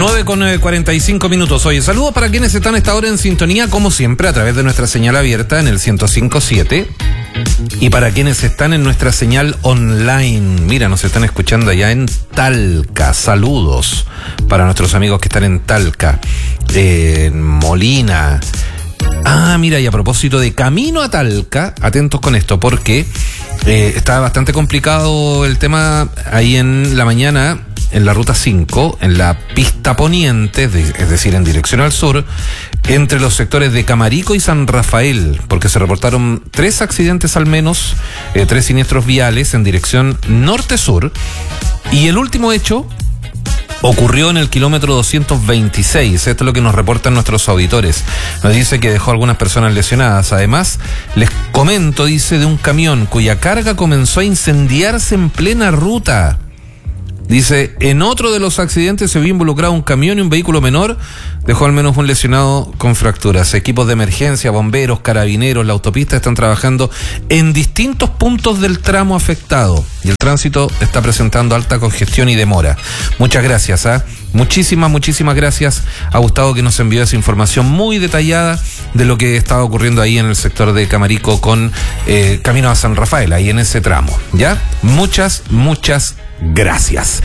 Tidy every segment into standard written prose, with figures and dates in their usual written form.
9:45. Oye, saludos para quienes están a esta hora en sintonía, como siempre, a través de nuestra señal abierta en el 105.7. Y para quienes están en nuestra señal online, mira, nos están escuchando allá en Talca. Saludos para nuestros amigos que están en Talca, en Molina. Mira, y a propósito de camino a Talca, atentos con esto, porque está bastante complicado el tema ahí en la mañana, en la ruta 5, en la pista poniente, es decir, en dirección al sur, entre los sectores de Camarico y San Rafael, porque se reportaron 3 accidentes al menos, 3 siniestros viales en dirección norte-sur, y el último hecho ocurrió en el kilómetro 226. Esto es lo que nos reportan nuestros auditores. Nos dice que dejó algunas personas lesionadas. Además, les comento, dice, de un camión cuya carga comenzó a incendiarse en plena ruta. Dice, en otro de los accidentes se vio involucrado un camión y un vehículo menor, dejó al menos un lesionado con fracturas. Equipos de emergencia, bomberos, carabineros, la autopista están trabajando en distintos puntos del tramo afectado y el tránsito está presentando alta congestión y demora. Muchas gracias, muchísimas gracias a Gustavo, que nos envió esa información muy detallada de lo que estaba ocurriendo ahí en el sector de Camarico con camino a San Rafael, ahí en ese tramo, ¿ya? Muchas gracias.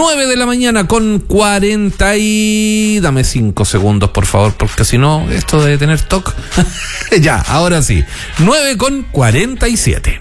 9:40 y... Dame 5 segundos, por favor, porque si no, esto debe tener TOC. Ya, ahora sí. 9:47.